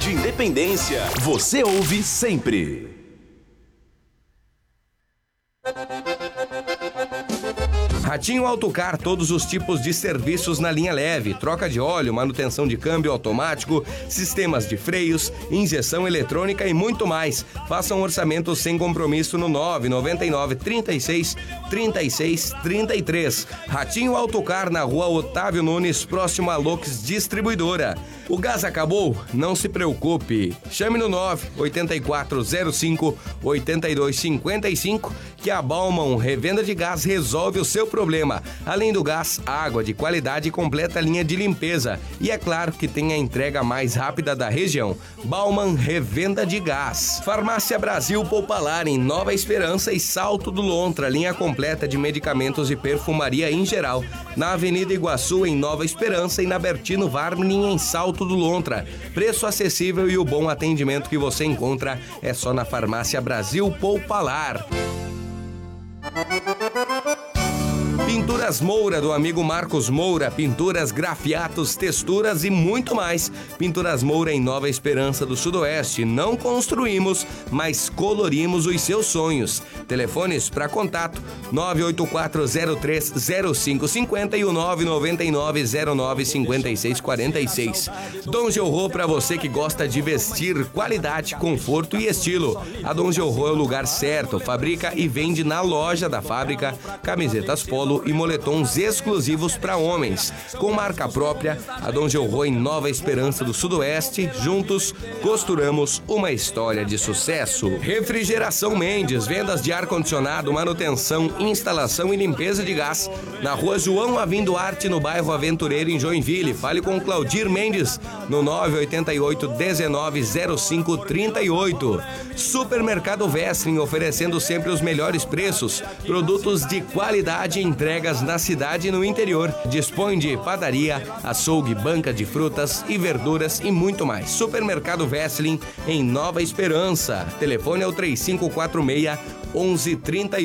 Rede Independência. Você ouve sempre. Ratinho Autocar, todos os tipos de serviços na linha leve, troca de óleo, manutenção de câmbio automático, sistemas de freios, injeção eletrônica e muito mais. Faça um orçamento sem compromisso no 999 36 36 33. Ratinho Autocar, na rua Otávio Nunes, próximo à Lux Distribuidora. O gás acabou? Não se preocupe. Chame no 98405 8255 que a Bauman Revenda de Gás resolve o seu problema. Além do gás, água de qualidade e completa linha de limpeza. E é claro que tem a entrega mais rápida da região. Bauman Revenda de Gás. Farmácia Brasil Poupalar, em Nova Esperança e Salto do Lontra. Linha completa de medicamentos e perfumaria em geral. Na Avenida Iguaçu, em Nova Esperança, e na Bertino Varmin, em Salto do Lontra. Preço acessível e o bom atendimento que você encontra é só na Farmácia Brasil Poupalar. Pinturas Moura, do amigo Marcos Moura, pinturas, grafiatos, texturas e muito mais. Pinturas Moura, em Nova Esperança do Sudoeste. Não construímos, mas colorimos os seus sonhos. Telefones para contato 984030550 e o 999095646. Dom Georro, para você que gosta de vestir, qualidade, conforto e estilo. A Dom Georro é o lugar certo. Fabrica e vende na loja da fábrica camisetas polo e moletons exclusivos para homens. Com marca própria, a Dom Georro, em Nova Esperança do Sudoeste. Juntos, costuramos uma história de sucesso. Refrigeração Mendes, vendas de ar-condicionado, manutenção, instalação e limpeza de gás. Na rua João Avim Duarte, no bairro Aventureiro, em Joinville. Fale com Claudir Mendes no 988-190538. Supermercado Westling, oferecendo sempre os melhores preços, produtos de qualidade e entregas na cidade e no interior. Dispõe de padaria, açougue, banca de frutas e verduras e muito mais. Supermercado Westling, em Nova Esperança. Telefone é o 3546-1138.